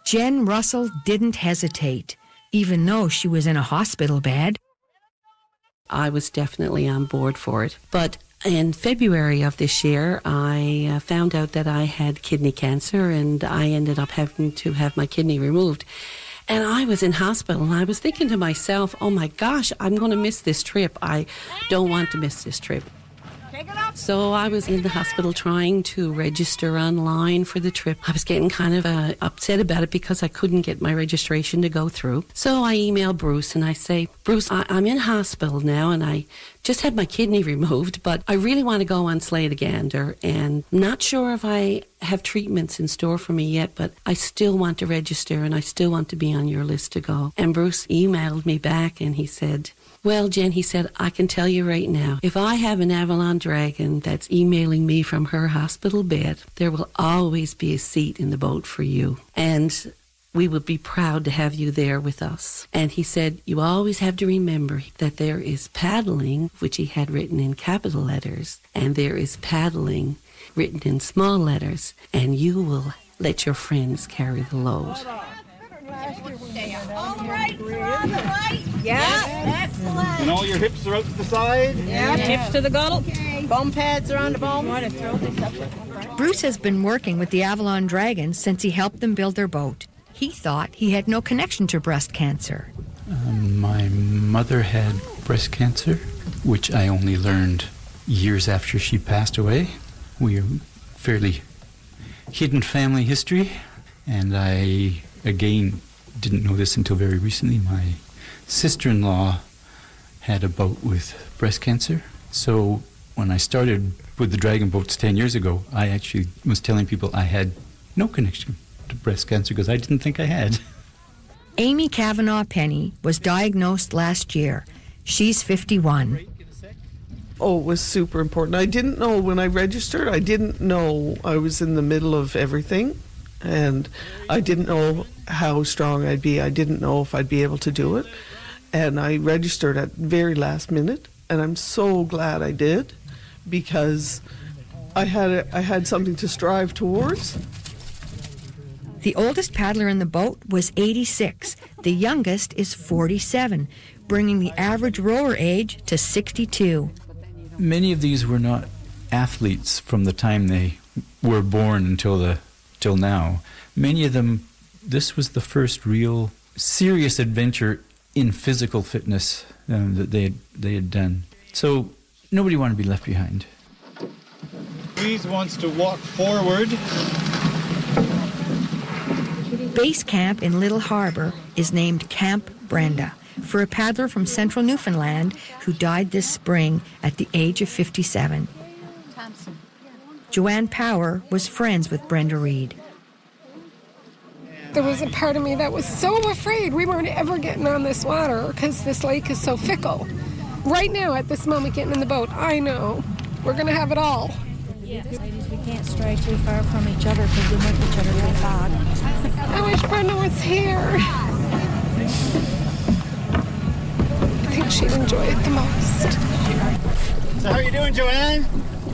Jen Russell didn't hesitate, even though she was in a hospital bed. I was definitely on board for it. But in February of this year, I found out that I had kidney cancer, and I ended up having to have my kidney removed. And I was in hospital, and I was thinking to myself, oh my gosh, I'm going to miss this trip. I don't want to miss this trip. So I was in the hospital trying to register online for the trip. I was getting kind of upset about it because I couldn't get my registration to go through. So I emailed Bruce and I say, Bruce, I'm in hospital now and I just had my kidney removed, but I really want to go on Slay the Gander and I'm not sure if I have treatments in store for me yet, but I still want to register and I still want to be on your list to go. And Bruce emailed me back and he said, well, Jen, he said, I can tell you right now, if I have an Avalon Dragon that's emailing me from her hospital bed, there will always be a seat in the boat for you. And we would be proud to have you there with us. And he said, you always have to remember that there is paddling, which he had written in capital letters, and there is paddling written in small letters, and you will let your friends carry the load. All right, you're on the right. Yeah. Excellent. And all your hips are out to the side. Yeah. Tips to the gull. Okay. Bone pads are on the bone. Want to throw this up? Bruce has been working with the Avalon Dragons since he helped them build their boat. He thought he had no connection to breast cancer. My mother had breast cancer, which I only learned years after she passed away. We are fairly hidden family history, and I, again, didn't know this until very recently. My sister-in-law had a boat with breast cancer. So when I started with the Dragon boats 10 years ago, I actually was telling people I had no connection to breast cancer because I didn't think I had. Amy Kavanaugh Penny was diagnosed last year. She's 51. Oh, it was super important. I didn't know when I registered. I didn't know I was in the middle of everything. And I didn't know how strong I'd be. I didn't know if I'd be able to do it. And I registered at very last minute. And I'm so glad I did because I had something to strive towards. The oldest paddler in the boat was 86. The youngest is 47, bringing the average rower age to 62. Many of these were not athletes from the time they were born until now. Many of them, this was the first real serious adventure in physical fitness that they had done. So nobody wanted to be left behind. Louise wants to walk forward. Base camp in Little Harbor is named Camp Brenda for a paddler from central Newfoundland who died this spring at the age of 57. Joanne Power was friends with Brenda Reed. There was a part of me that was so afraid we weren't ever getting on this water because this lake is so fickle. Right now, at this moment, getting in the boat, I know we're going to have it all. Yes, ladies, we can't stray too far from each other because we make each other really fog. I wish Brenda was here. I think she'd enjoy it the most. So how are you doing, Joanne?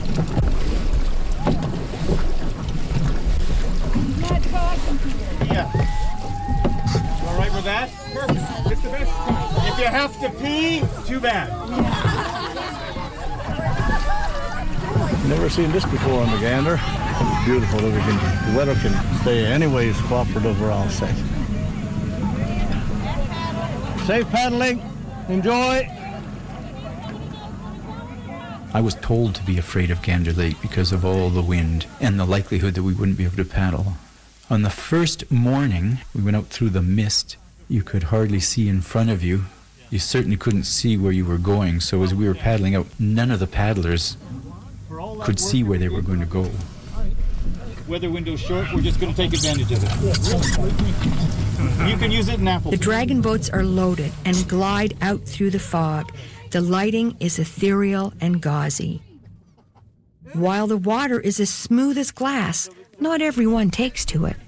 Yeah. All right with that? Perfect. It's the best. If you have to pee, too bad. Never seen this before on the Gander. It's beautiful. The weather can stay anyways cooperative. We're all safe. Safe paddling. Enjoy. I was told to be afraid of Gander Lake because of all the wind and the likelihood that we wouldn't be able to paddle. On the first morning, we went out through the mist. You could hardly see in front of you. You certainly couldn't see where you were going. So as we were paddling out, none of the paddlers could see where they were going to go. Weather window's short, we're just going to take advantage of it. You can use it in Apple. The Dragon boats are loaded and glide out through the fog. The lighting is ethereal and gauzy. While the water is as smooth as glass, not everyone takes to it.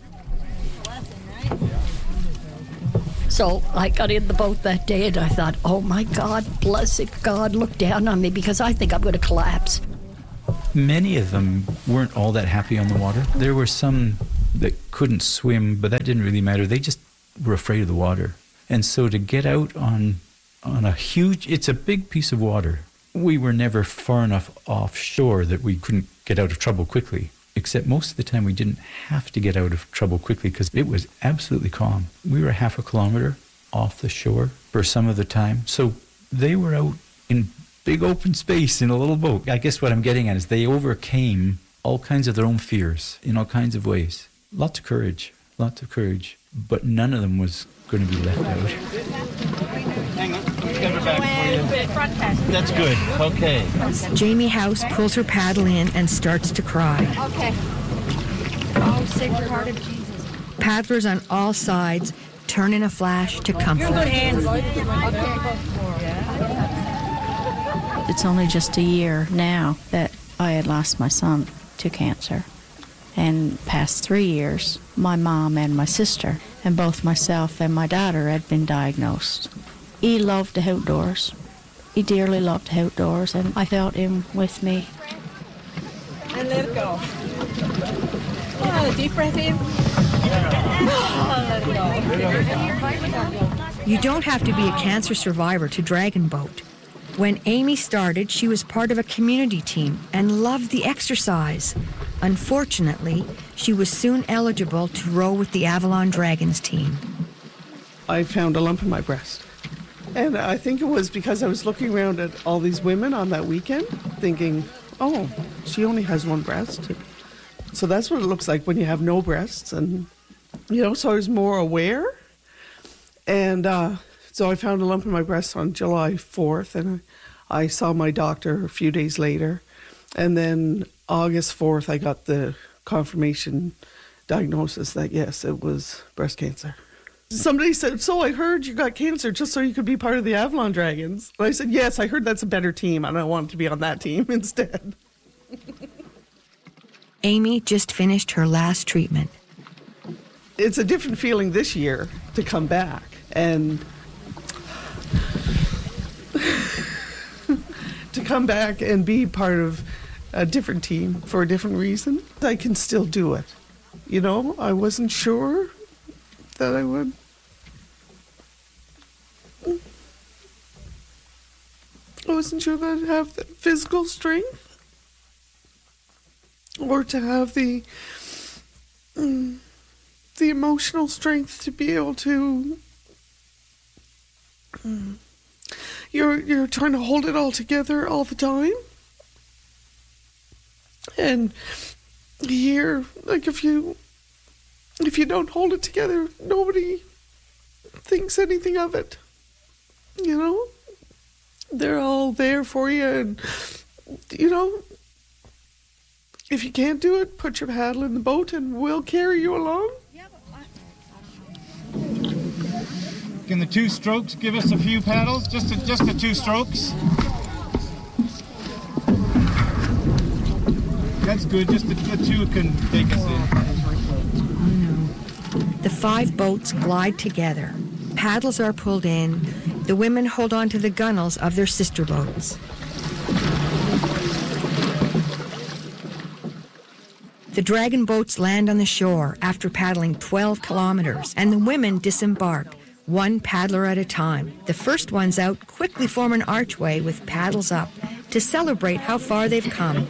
So I got in the boat that day and I thought, oh my God, blessed God, look down on me because I think I'm going to collapse. Many of them weren't all that happy on the water. There were some that couldn't swim, but that didn't really matter. They just were afraid of the water. And so to get out on a huge, it's a big piece of water. We were never far enough offshore that we couldn't get out of trouble quickly, except most of the time we didn't have to get out of trouble quickly because it was absolutely calm. We were 0.5 kilometer off the shore for some of the time. So they were out in big open space in a little boat. I guess what I'm getting at is they overcame all kinds of their own fears in all kinds of ways. Lots of courage, but none of them was going to be left out. Hang on, let me get her back for you. That's good, okay. Jamie House pulls her paddle in and starts to cry. Okay. Oh, Sacred Heart of Jesus. Paddlers on all sides turn in a flash to comfort. It's only just a year now that I had lost my son to cancer. And past 3 years, my mom and my sister, and both myself and my daughter had been diagnosed. He loved the outdoors. He dearly loved the outdoors, and I felt him with me. And let it go. Oh, deep breath in. Oh, let it go. You don't have to be a cancer survivor to dragon boat. When Amy started, she was part of a community team and loved the exercise. Unfortunately, she was soon eligible to row with the Avalon Dragons team. I found a lump in my breast. And I think it was because I was looking around at all these women on that weekend, thinking, oh, she only has one breast. So that's what it looks like when you have no breasts. And, so I was more aware. And so I found a lump in my breast on July 4th, and I saw my doctor a few days later. And then August 4th, I got the confirmation diagnosis that, yes, it was breast cancer. Somebody said, so I heard you got cancer just so you could be part of the Avalon Dragons. And I said, yes, I heard that's a better team. I don't want to be on that team instead. Amy just finished her last treatment. It's a different feeling this year to come back and to come back and be part of a different team for a different reason. I can still do it. I wasn't sure that I would. I wasn't sure that I'd have the physical strength or to have the emotional strength to be able to. You're trying to hold it all together all the time, and here, like if you don't hold it together, nobody thinks anything of it. They're all there for you, and if you can't do it, put your paddle in the boat and we'll carry you along. Can the 2 strokes give us a few paddles? Just the 2 strokes? That's good, just the 2 can take us in. The 5 boats glide together. Paddles are pulled in. The women hold on to the gunnels of their sister boats. The dragon boats land on the shore after paddling 12 kilometers, and the women disembark, one paddler at a time. The first ones out quickly form an archway with paddles up to celebrate how far they've come.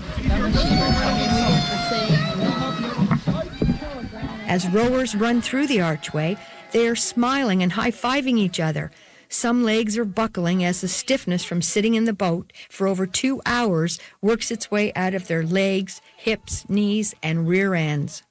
As rowers run through the archway, they are smiling and high-fiving each other. Some legs are buckling as the stiffness from sitting in the boat for over 2 hours works its way out of their legs, hips, knees, and rear ends.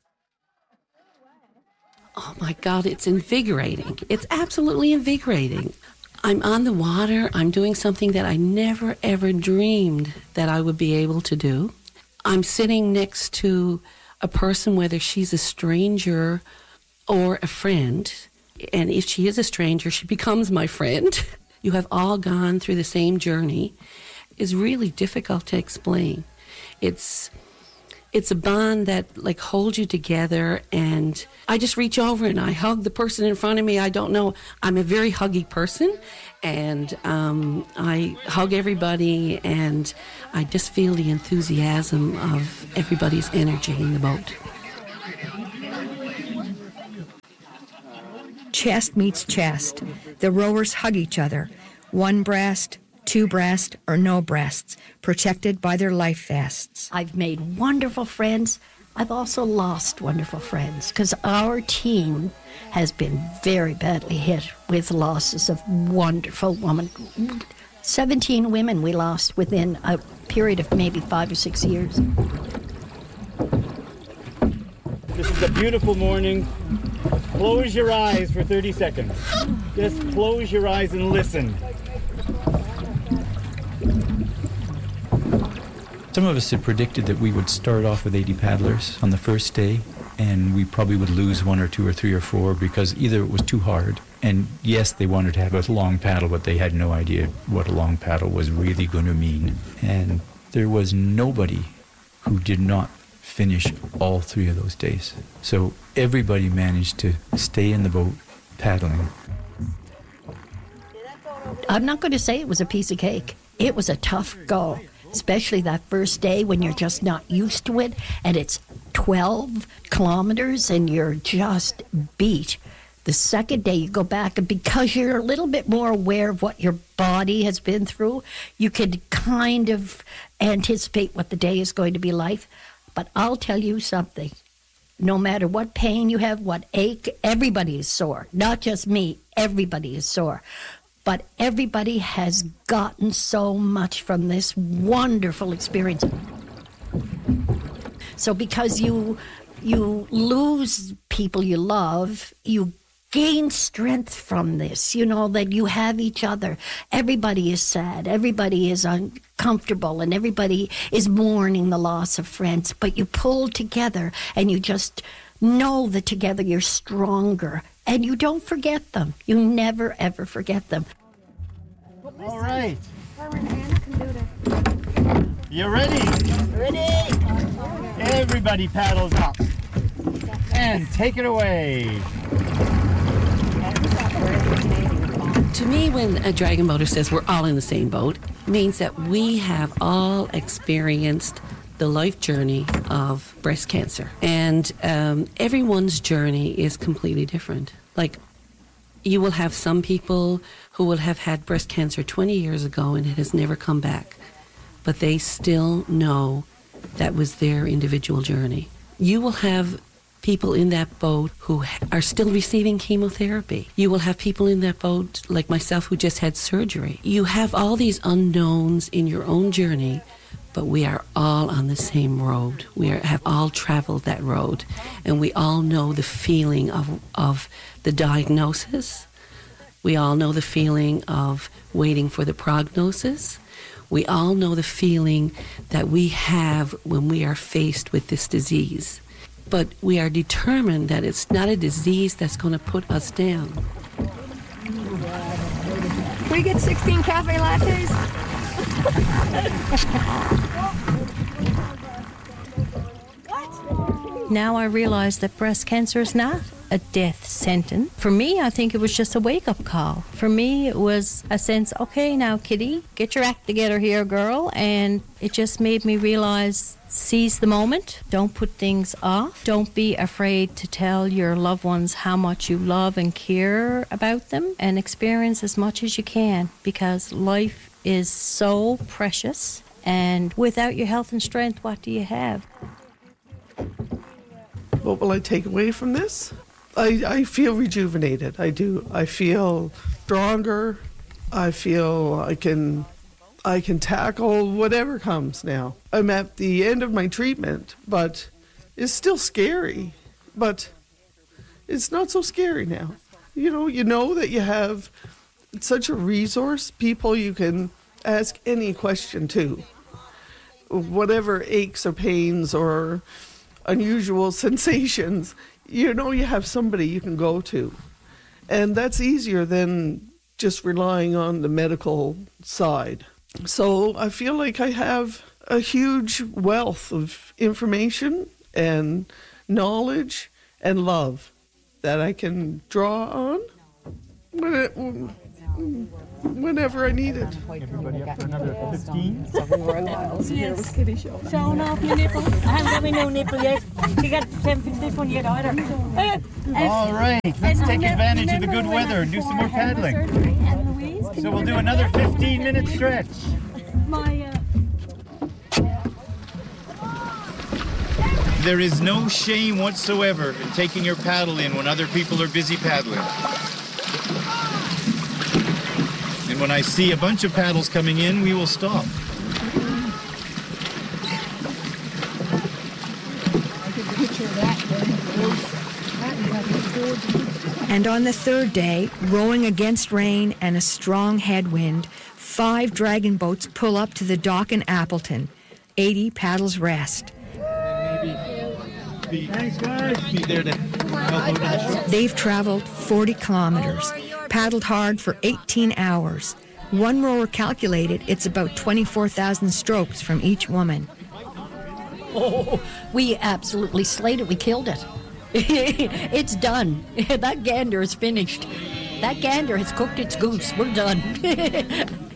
Oh my God, it's invigorating. It's absolutely invigorating. I'm on the water. I'm doing something that I never, ever dreamed that I would be able to do. I'm sitting next to a person, whether she's a stranger or a friend. And if she is a stranger, she becomes my friend. You have all gone through the same journey. It's really difficult to explain. It's a bond that holds you together, and I just reach over and I hug the person in front of me. I don't know. I'm a very huggy person, and I hug everybody, and I just feel the enthusiasm of everybody's energy in the boat. Chest meets chest. The rowers hug each other. One breast, two breasts, or no breasts, protected by their life vests. I've made wonderful friends. I've also lost wonderful friends because our team has been very badly hit with losses of wonderful women. 17 women we lost within a period of maybe 5 or 6 years. This is a beautiful morning. Close your eyes for 30 seconds. Just close your eyes and listen. Some of us had predicted that we would start off with 80 paddlers on the first day, and we probably would lose 1 or 2 or 3 or 4 because either it was too hard, and yes, they wanted to have a long paddle, but they had no idea what a long paddle was really going to mean. And there was nobody who did not finish all 3 of those days. So everybody managed to stay in the boat paddling. I'm not going to say it was a piece of cake. It was a tough go, especially that first day when you're just not used to it and it's 12 kilometers and you're just beat. The second day you go back, and because you're a little bit more aware of what your body has been through, you can kind of anticipate what the day is going to be like. But I'll tell you something. No matter what pain you have, what ache, everybody is sore. Not just me, everybody is sore. But everybody has gotten so much from this wonderful experience. So because you lose people you love, you gain strength from this, you know, that you have each other. Everybody is sad, everybody is uncomfortable, and everybody is mourning the loss of friends, but you pull together and you just know that together you're stronger, and you don't forget them. You never, ever forget them. All right. You ready? Ready? Everybody paddles up. And take it away. To me, when a Dragon Boater says we're all in the same boat, it means that we have all experienced the life journey of breast cancer. And everyone's journey is completely different. Like, you will have some people who will have had breast cancer 20 years ago and it has never come back, but they still know that was their individual journey. You will have people in that boat who are still receiving chemotherapy. You will have people in that boat, like myself, who just had surgery. You have all these unknowns in your own journey, but we are all on the same road. Have all traveled that road, and we all know the feeling of the diagnosis. We all know the feeling of waiting for the prognosis. We all know the feeling that we have when we are faced with this disease. But we are determined that it's not a disease that's going to put us down. Can we get 16 cafe lattes? Now I realize that breast cancer is not a death sentence. For me, I think it was just a wake-up call. For me, it was a sense, okay, now, Kitty, get your act together here, girl. And it just made me realize, seize the moment. Don't put things off. Don't be afraid to tell your loved ones how much you love and care about them, and experience as much as you can, because life is so precious. And without your health and strength, what do you have? What will I take away from this? I feel rejuvenated. I do. I feel stronger. I feel I can tackle whatever comes now. I'm at the end of my treatment, but it's still scary. But it's not so scary now. You know that you have such a resource, people you can ask any question to. Whatever aches or pains or unusual sensations, you have somebody you can go to. And that's easier than just relying on the medical side. So I feel like I have a huge wealth of information and knowledge and love that I can draw on whenever I need it. Everybody up for another 15? Showing off your nipple. I haven't got me no nipple yet. You got 10 on yet either. All right, let's take advantage of the good weather and do some more paddling. So we'll do another 15-minute stretch. There is no shame whatsoever in taking your paddle in when other people are busy paddling. And when I see a bunch of paddles coming in, we will stop. And on the third day, rowing against rain and a strong headwind, 5 dragon boats pull up to the dock in Appleton. 80 paddles rest. Thanks, guys. Be there to help out on the shore. They've traveled 40 kilometers, paddled hard for 18 hours. One rower calculated it's about 24,000 strokes from each woman. Oh, we absolutely slayed it. We killed it. It's done. That gander is finished. That gander has cooked its goose. We're done.